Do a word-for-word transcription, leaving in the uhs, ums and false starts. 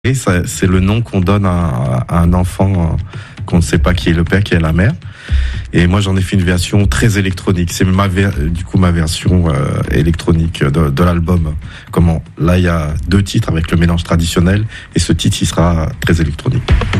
Et ça, c'est le nom qu'on donne à, à un enfant euh, qu'on ne sait pas qui est le père, qui est la mère. Et moi, j'en ai fait une version très électronique. C'est ma ver- du coup ma version euh, électronique de, de l'album. Comment ? Là, il y a deux titres avec le mélange traditionnel, et ce titre, il sera très électronique.